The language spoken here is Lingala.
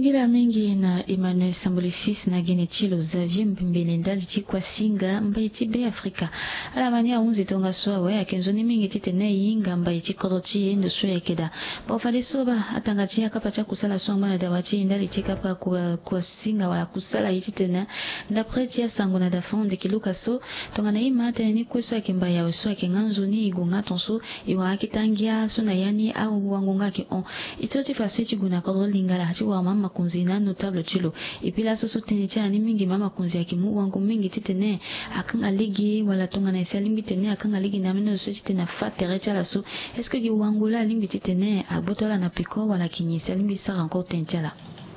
Tingila mingi na Emmanuel Sambolifis na Genechilo Xavier Mpimbele ndali chikwa singa mbaye chibe Afrika. Ala mania unzi tonga swawe akenzoni mingi titene yinga mbaye chikorochi endo swekeda. Bofade soba atangachia kapacha kusala swangwa na dawachi ndali chikapa kwa singa wala kusala yititena. D'après tia sango na dafonde kiluka so tonga na ima ate ni kweso akimbaye aweswa akenganzo ni igunga tonso iwa akitangia so na yani au wangunga ki on. Itoti faswechi guna koro lingala hachi wa mama kunzi na notable chilo ipila soso tenicha ni mingi mama kunzi ya kimu wangu mingi titene akanga ligi wala tonga na isa limbi tene akanga ligi na mino sochi tena fate recha la so eske ki wangu la limbi titene agboto la na piko wala kinyisa limbi sa encore tenchala.